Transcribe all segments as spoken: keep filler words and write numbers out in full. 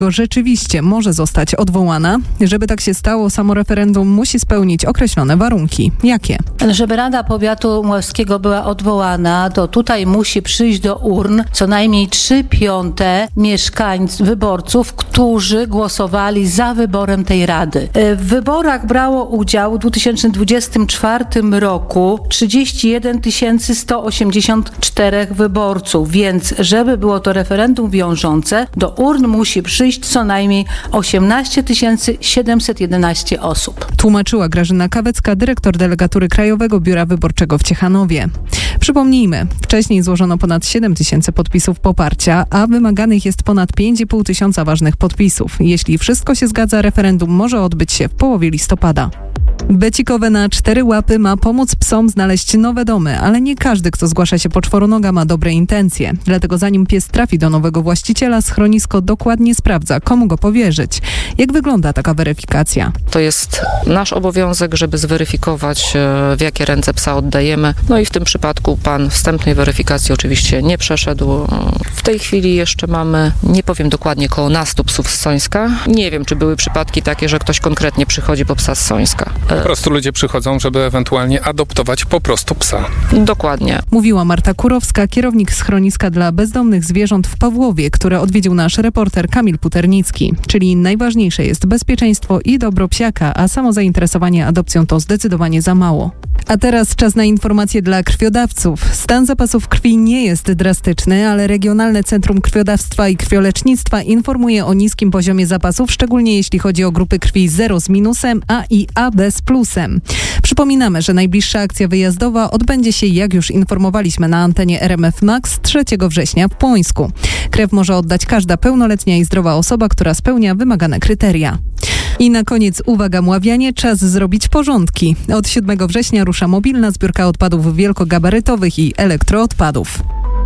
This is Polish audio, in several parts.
rzeczywiście może zostać odwołana. Żeby tak się stało, samo referendum musi spełnić określone warunki. Jakie? Żeby Rada Powiatu Mławskiego była odwołana, to tutaj musi przyjść do urn co najmniej trzy piąte mieszkańców, wyborców, którzy głosowali za wyborem tej rady. W wyborach brało udział w dwa tysiące dwudziestym czwartym roku trzydzieści jeden tysięcy sto osiemdziesiąt cztery wyborców, więc żeby było to referendum wiążące, do urn musi przyjść co najmniej osiemnaście tysięcy siedemset jedenaście osób. Tłumaczyła Grażyna Kawecka, dyrektor delegatury Krajowego Biura Wyborczego w Ciechanowie. Przypomnijmy, wcześniej złożono ponad siedem tysięcy podpisów poparcia, a wymaganych jest ponad pięć i pół tysiąca ważnych podpisów. Jeśli wszystko się zgadza, referendum może odbyć się w połowie listopada. Becikowe na cztery łapy ma pomóc psom znaleźć nowe domy, ale nie każdy, kto zgłasza się po czworonoga, ma dobre intencje. Dlatego zanim pies trafi do nowego właściciela, schronisko dokładnie sprawdza, komu go powierzyć. Jak wygląda taka weryfikacja? To jest nasz obowiązek, żeby zweryfikować, w jakie ręce psa oddajemy. No i w tym przypadku pan wstępnej weryfikacji oczywiście nie przeszedł. W tej chwili jeszcze mamy, nie powiem dokładnie, koło nastu psów z Sońska. Nie wiem, czy były przypadki takie, że ktoś konkretnie przychodzi po psa z Sońska. Po prostu ludzie przychodzą, żeby ewentualnie adoptować po prostu psa. Dokładnie. Mówiła Marta Kurowska, kierownik schroniska dla bezdomnych zwierząt w Pawłowie, które odwiedził nasz reporter Kamil Puternicki. Czyli najważniejsze jest bezpieczeństwo i dobro psiaka, a samo zainteresowanie adopcją to zdecydowanie za mało. A teraz czas na informacje dla krwiodawców. Stan zapasów krwi nie jest drastyczny, ale Regionalne Centrum Krwiodawstwa i Krwiolecznictwa informuje o niskim poziomie zapasów, szczególnie jeśli chodzi o grupy krwi zero z minusem, A i A B z plusem. Przypominamy, że najbliższa akcja wyjazdowa odbędzie się, jak już informowaliśmy na antenie R M F Max, trzeciego września w Płońsku. Krew może oddać każda pełnoletnia i zdrowa osoba, która spełnia wymagane kryteria. I na koniec, uwaga Mławianie, czas zrobić porządki. Od siódmego września rusza mobilna zbiórka odpadów wielkogabarytowych i elektroodpadów.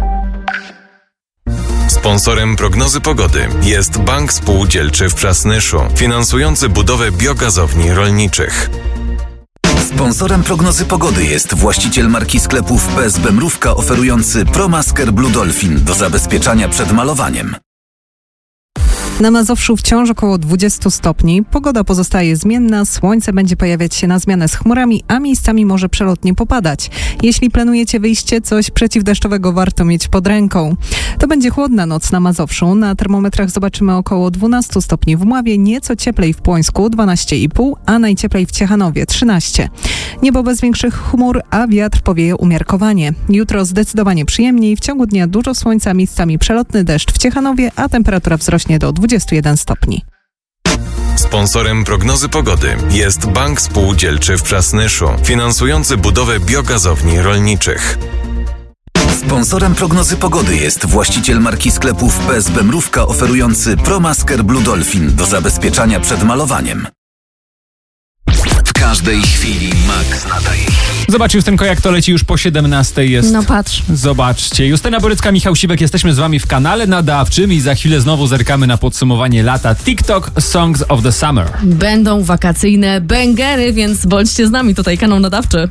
Sponsorem prognozy pogody jest Bank Spółdzielczy w Przasnyszu, finansujący budowę biogazowni rolniczych. Sponsorem prognozy pogody jest właściciel marki sklepów P S B Mrówka, oferujący ProMasker Blue Dolphin do zabezpieczania przed malowaniem. Na Mazowszu wciąż około dwudziestu stopni. Pogoda pozostaje zmienna, słońce będzie pojawiać się na zmianę z chmurami, a miejscami może przelotnie popadać. Jeśli planujecie wyjście, coś przeciwdeszczowego warto mieć pod ręką. To będzie chłodna noc na Mazowszu. Na termometrach zobaczymy około dwunastu stopni w Mławie, nieco cieplej w Płońsku, dwanaście i pół, a najcieplej w Ciechanowie, trzynaście. Niebo bez większych chmur, a wiatr powieje umiarkowanie. Jutro zdecydowanie przyjemniej, w ciągu dnia dużo słońca, miejscami przelotny deszcz w Ciechanowie, a temperatura wzrośnie do dwudziestu jeden stopni. Sponsorem prognozy pogody jest Bank Spółdzielczy w Przasnyszu, finansujący budowę biogazowni rolniczych. Sponsorem prognozy pogody jest właściciel marki sklepów P S B Mrówka, oferujący ProMasker Blue Dolphin do zabezpieczania przed malowaniem. W każdej chwili Max nadaje. Zobacz, Justynko, jak to leci, już po siedemnastej jest. No patrz. Zobaczcie. Justyna Borycka, Michał Siwek, jesteśmy z wami w kanale nadawczym i za chwilę znowu zerkamy na podsumowanie lata TikTok Songs of the Summer. Będą wakacyjne bęgery, więc bądźcie z nami, tutaj kanał nadawczy.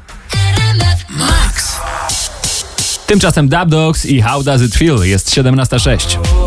Tymczasem Dub Dogs i How Does It Feel? Jest siedemnasta sześć.